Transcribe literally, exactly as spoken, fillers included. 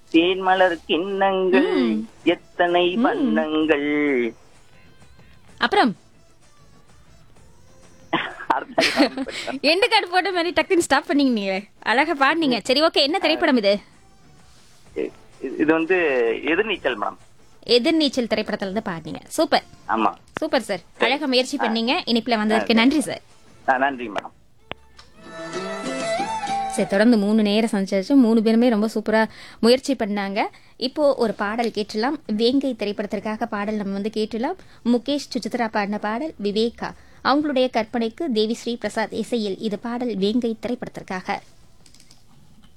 தேன்மலர் கிண்ணங்கள் ம். எத்தனை ம். வண்ணங்கள். அப்புறம் அர்த்தம் இல்லாம போயிட்டேன். எண்டு கார்டு போட்ட மாதிரி டக்குன்னு ஸ்டாப் பண்ணீங்க நீங்களே. அழகா பாடுனீங்க. சரி, ஓகே. என்ன திரைப்படம் இது? இது- இது வந்து எதிர்நீச்சல் மேடம். எதிர்நீச்சல் திரைப்படத்துல இருந்து பாடுனீங்க. சூப்பர் ஆமா. Super sir. அழகா முயற்சி பண்ணீங்க. இனிப்புல வந்ததற்கு நன்றி சார். ஆ, நன்றி மேடம். சரி, தொடர்ந்து மூணு நேரம் சந்திச்சாச்சு. மூணு பேருமே ரொம்ப சூப்பரா முயற்சி பண்ணாங்க. இப்போ ஒரு பாடல் கேட்டுலாம். வேங்கை திரைப்படத்திற்காக பாடல் நம்ம வந்து கேட்டுலாம். முகேஷ் சுசித்ரா பாடின பாடல், விவேகா அவங்களுடைய கற்பனைக்கு தேவிஸ்ரீ பிரசாத் இசையில் இது பாடல் வேங்கை திரைப்படத்திற்காக.